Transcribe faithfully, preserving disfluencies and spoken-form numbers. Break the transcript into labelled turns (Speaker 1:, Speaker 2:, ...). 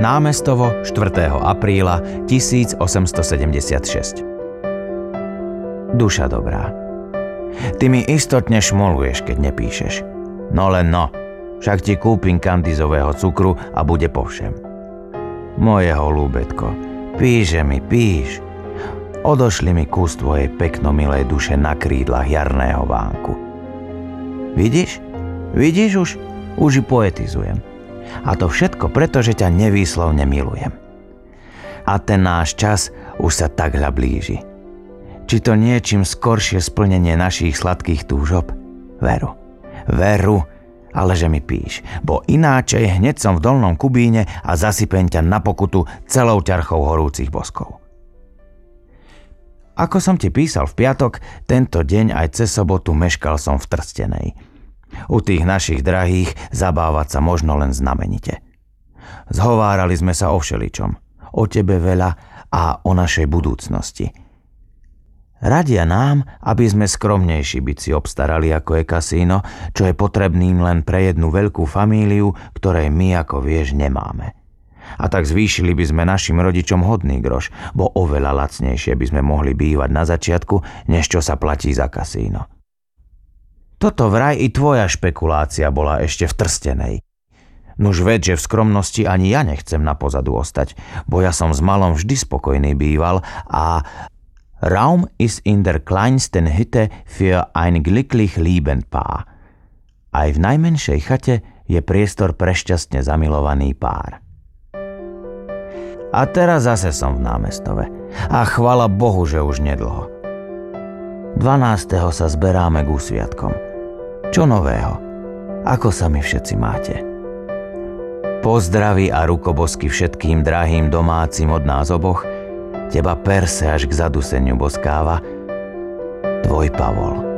Speaker 1: Námestovo, štvrtého apríla tisícosemstosedemdesiatšesť. Duša dobrá, ty mi istotne šmoluješ, keď nepíšeš. No len no, však ti kúpim kandizového cukru a bude povšem. Moje holúbetko, píše mi, píš. Odošli mi kus tvojej peknomilej duše na krídlach jarného vánku. Vidíš? Vidíš už? Už i poetizujem. A to všetko preto, že ťa nevýslovne milujem. A ten náš čas už sa takľa blíži. Či to niečím skoršie splnenie našich sladkých túžob? Veru, veru, ale že mi píš, bo ináčej hneď som v dolnom Kubíne a zasypem ťa na pokutu celou ťarchou horúcich boskov. Ako som ti písal v piatok, tento deň aj cez sobotu meškal som v Trstenej. U tých našich drahých zabávať sa možno len znamenite. Zhovárali sme sa o všeličom, o tebe veľa a o našej budúcnosti. Radia nám, aby sme skromnejší byť si obstarali, ako je kasíno, čo je potrebným len pre jednu veľkú famíliu, ktorej my, ako vieš, nemáme. A tak zvýšili by sme našim rodičom hodný groš, bo oveľa lacnejšie by sme mohli bývať na začiatku, než čo sa platí za kasíno. Toto vraj i tvoja špekulácia bola ešte v Trstenej. Nuž ved, že v skromnosti ani ja nechcem na pozadu ostať, bo ja som s malom vždy spokojný býval a Raum ist in der kleinsten Hütte für ein glücklich liebend Paar. Aj v najmenšej chate je priestor pre šťastne zamilovaný pár. A teraz zase som v Námestove. A chvala Bohu, že už nedlho. dvanásteho sa zberáme k úsviatkom. Čo nového? Ako sa mi všetci máte? Pozdraví a rukobosky všetkým drahým domácim od nás oboch, teba perse až k zaduseniu boskáva, tvoj Pavol.